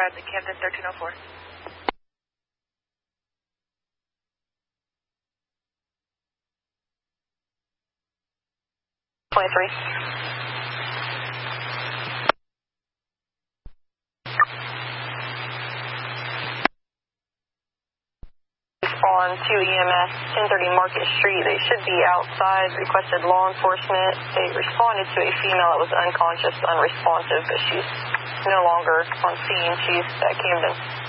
Bradley, Camden 1304. 23. On to EMS 1030 Market Street. They should be outside. Requested law enforcement. They responded to a female that was unconscious, unresponsive, but she's no longer on scene. She's at Camden.